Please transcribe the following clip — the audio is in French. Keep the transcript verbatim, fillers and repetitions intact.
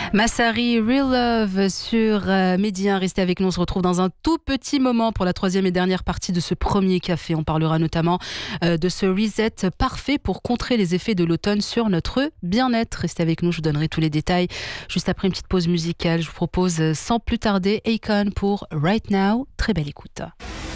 Massari, Real Love sur euh, Medi un. Restez avec nous, on se retrouve dans un tout petit moment pour la troisième et dernière partie de ce premier café. On parlera notamment euh, de ce reset parfait pour contrer les effets de l'automne sur notre bien-être. Restez avec nous, je vous donnerai tous les détails juste après une petite pause musicale. Je vous propose sans plus tarder Akon pour Right Now. Très belle écoute.